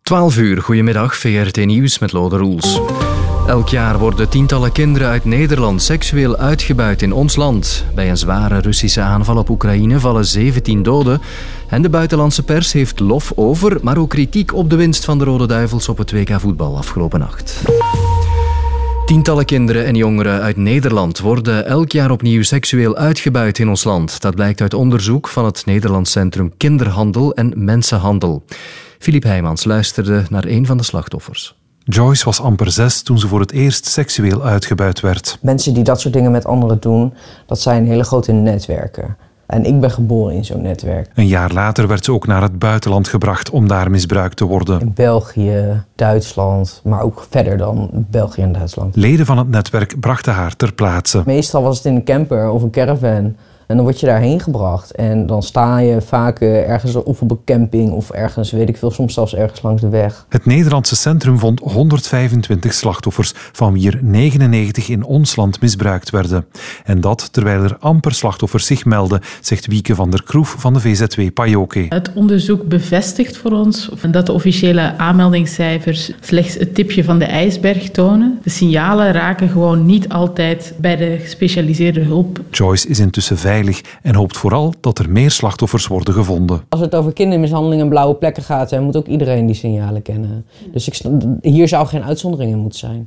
12:00, goedemiddag, VRT Nieuws met Lode Roels. Elk jaar worden tientallen kinderen uit Nederland seksueel uitgebuit in ons land. Bij een zware Russische aanval op Oekraïne vallen 17 doden. En de buitenlandse pers heeft lof over, maar ook kritiek op de winst van de Rode Duivels op het WK voetbal afgelopen nacht. Tientallen kinderen en jongeren uit Nederland worden elk jaar opnieuw seksueel uitgebuit in ons land. Dat blijkt uit onderzoek van het Nederlands Centrum Kinderhandel en Mensenhandel. Philippe Heijmans luisterde naar een van de slachtoffers. Joyce was amper 6 toen ze voor het eerst seksueel uitgebuit werd. Mensen die dat soort dingen met anderen doen, dat zijn hele grote netwerken. En ik ben geboren in zo'n netwerk. Een jaar later werd ze ook naar het buitenland gebracht om daar misbruikt te worden. In België, Duitsland, maar ook verder dan België en Duitsland. Leden van het netwerk brachten haar ter plaatse. Meestal was het in een camper of een caravan. En dan word je daarheen gebracht. En dan sta je vaak ergens of op een camping of ergens, weet ik veel, soms zelfs ergens langs de weg. Het Nederlandse centrum vond 125 slachtoffers, van wie er 99 in ons land misbruikt werden. En dat terwijl er amper slachtoffers zich melden, zegt Wieke van der Kroef van de VZW Pajoke. Het onderzoek bevestigt voor ons dat de officiële aanmeldingscijfers slechts het tipje van de ijsberg tonen. De signalen raken gewoon niet altijd bij de gespecialiseerde hulp. Joyce is intussen veilig en hoopt vooral dat er meer slachtoffers worden gevonden. Als het over kindermishandeling en blauwe plekken gaat, moet ook iedereen die signalen kennen. Dus hier zou geen uitzondering in moeten zijn.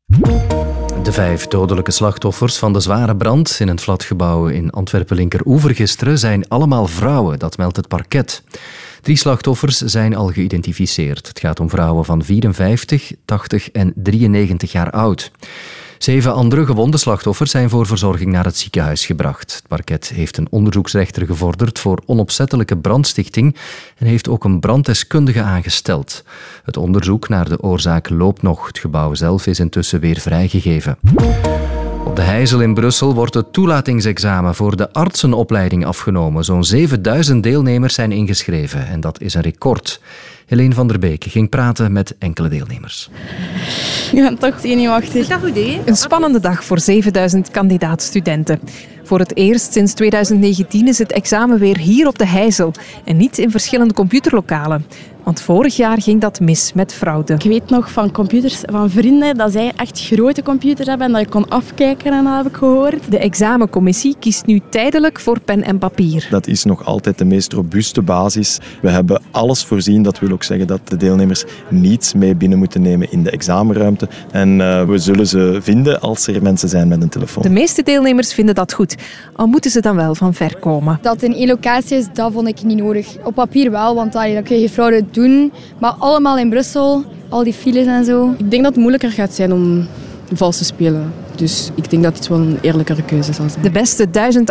De 5 dodelijke slachtoffers van de zware brand in een flatgebouw in Antwerpen-Linkeroever gisteren zijn allemaal vrouwen, dat meldt het parket. 3 slachtoffers zijn al geïdentificeerd. Het gaat om vrouwen van 54, 80 en 93 jaar oud. 7 andere gewonde slachtoffers zijn voor verzorging naar het ziekenhuis gebracht. Het parket heeft een onderzoeksrechter gevorderd voor onopzettelijke brandstichting en heeft ook een branddeskundige aangesteld. Het onderzoek naar de oorzaak loopt nog. Het gebouw zelf is intussen weer vrijgegeven. Op de Heijzel in Brussel wordt het toelatingsexamen voor de artsenopleiding afgenomen. Zo'n 7000 deelnemers zijn ingeschreven en dat is een record. Helene van der Beek ging praten met enkele deelnemers. Ja, toch zenuwachtig. Is dat goed, hè? Een spannende dag voor 7000 kandidaat-studenten. Voor het eerst sinds 2019 is het examen weer hier op de Heijzel en niet in verschillende computerlokalen. Want vorig jaar ging dat mis met fraude. Ik weet nog van computers van vrienden dat zij echt grote computers hebben en dat je kon afkijken en dat heb ik gehoord. De examencommissie kiest nu tijdelijk voor pen en papier. Dat is nog altijd de meest robuuste basis. We hebben alles voorzien. Dat wil ook zeggen dat de deelnemers niets mee binnen moeten nemen in de examenruimte. En we zullen ze vinden als er mensen zijn met een telefoon. De meeste deelnemers vinden dat goed, al moeten ze dan wel van ver komen. Dat in één locatie is, dat vond ik niet nodig. Op papier wel, want dan kun je fraude doen. Maar allemaal in Brussel, al die files en zo. Ik denk dat het moeilijker gaat zijn om vals te spelen. Dus ik denk dat het wel een eerlijkere keuze zal zijn. De beste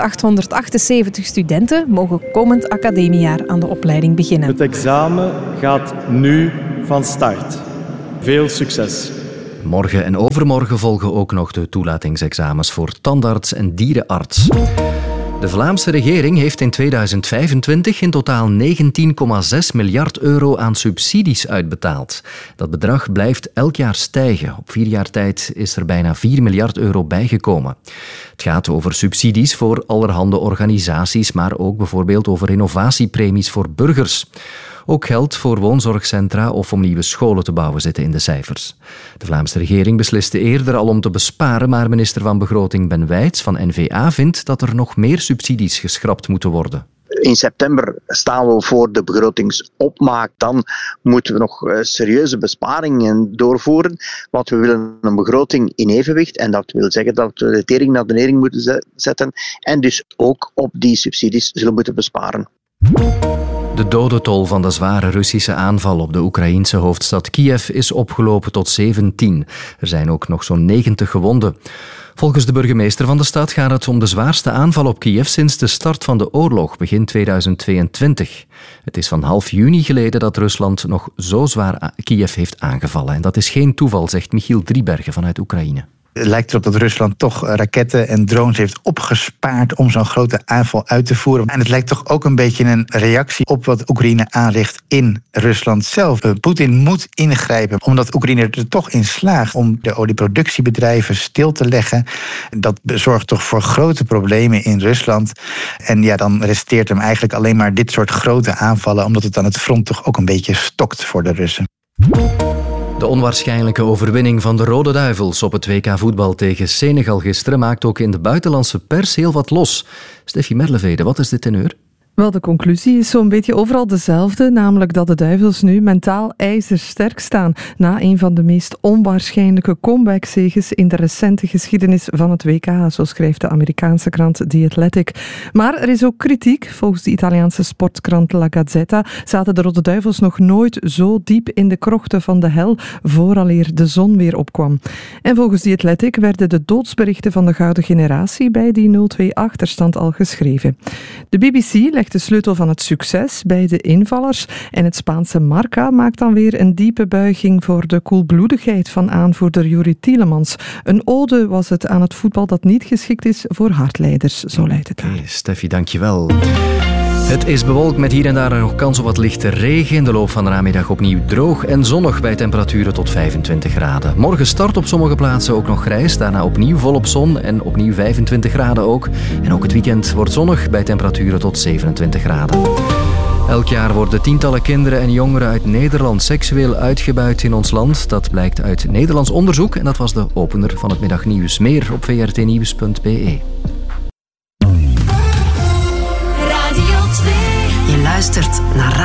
1878 studenten mogen komend academiejaar aan de opleiding beginnen. Het examen gaat nu van start. Veel succes. Morgen en overmorgen volgen ook nog de toelatingsexamens voor tandarts en dierenarts. De Vlaamse regering heeft in 2025 in totaal 19,6 miljard euro aan subsidies uitbetaald. Dat bedrag blijft elk jaar stijgen. Op 4 jaar tijd is er bijna 4 miljard euro bijgekomen. Het gaat over subsidies voor allerhande organisaties, maar ook bijvoorbeeld over innovatiepremies voor burgers. Ook geld voor woonzorgcentra of om nieuwe scholen te bouwen zitten in de cijfers. De Vlaamse regering besliste eerder al om te besparen, maar minister van Begroting Ben Wijts van N-VA vindt dat er nog meer subsidies geschrapt moeten worden. In september staan we voor de begrotingsopmaak. Dan moeten we nog serieuze besparingen doorvoeren. Want we willen een begroting in evenwicht. En dat wil zeggen dat we de tering naar beneden moeten zetten. En dus ook op die subsidies zullen moeten besparen. De dodentol van de zware Russische aanval op de Oekraïense hoofdstad Kiev is opgelopen tot 17. Er zijn ook nog zo'n 90 gewonden. Volgens de burgemeester van de stad gaat het om de zwaarste aanval op Kiev sinds de start van de oorlog, begin 2022. Het is van half juni geleden dat Rusland nog zo zwaar Kiev heeft aangevallen. En dat is geen toeval, zegt Michiel Driebergen vanuit Oekraïne. Het lijkt erop dat Rusland toch raketten en drones heeft opgespaard om zo'n grote aanval uit te voeren. En het lijkt toch ook een beetje een reactie op wat Oekraïne aanricht in Rusland zelf. Poetin moet ingrijpen, omdat Oekraïne er toch in slaagt om de olieproductiebedrijven stil te leggen. Dat zorgt toch voor grote problemen in Rusland. En ja, dan resteert hem eigenlijk alleen maar dit soort grote aanvallen, omdat het aan het front toch ook een beetje stokt voor de Russen. De onwaarschijnlijke overwinning van de Rode Duivels op het WK voetbal tegen Senegal gisteren maakt ook in de buitenlandse pers heel wat los. Steffi Merlevede, wat is de teneur? Wel, de conclusie is zo'n beetje overal dezelfde, namelijk dat de Duivels nu mentaal ijzersterk staan na een van de meest onwaarschijnlijke comeback-zeges in de recente geschiedenis van het WK, zo schrijft de Amerikaanse krant The Athletic. Maar er is ook kritiek. Volgens de Italiaanse sportkrant La Gazzetta zaten de Rode Duivels nog nooit zo diep in de krochten van de hel vooraleer de zon weer opkwam. En volgens The Athletic werden de doodsberichten van de gouden generatie bij die 0-2 achterstand al geschreven. De BBC legt de sleutel van het succes bij de invallers en het Spaanse Marca maakt dan weer een diepe buiging voor de koelbloedigheid van aanvoerder Juri Tielemans. Een ode was het aan het voetbal dat niet geschikt is voor hardleiders, zo luidt het daar. Steffi, dankjewel. Het is bewolkt met hier en daar nog kans op wat lichte regen. In de loop van de namiddag opnieuw droog en zonnig bij temperaturen tot 25 graden. Morgen start op sommige plaatsen ook nog grijs. Daarna opnieuw volop zon en opnieuw 25 graden ook. En ook het weekend wordt zonnig bij temperaturen tot 27 graden. Elk jaar worden tientallen kinderen en jongeren uit Nederland seksueel uitgebuit in ons land. Dat blijkt uit Nederlands onderzoek en dat was de opener van het middagnieuws. Meer op vrtnieuws.be. Je luistert naar